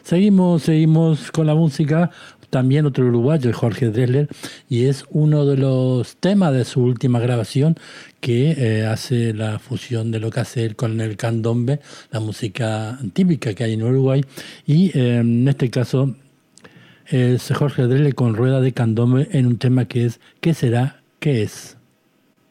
Seguimos con la música. También otro uruguayo, Jorge Drexler, y es uno de los temas de su última grabación que hace la fusión de lo que hace él con el candombe, la música típica que hay en Uruguay, y en este caso es Jorge Drexler con rueda de candombe en un tema que es ¿Qué será? ¿Qué es?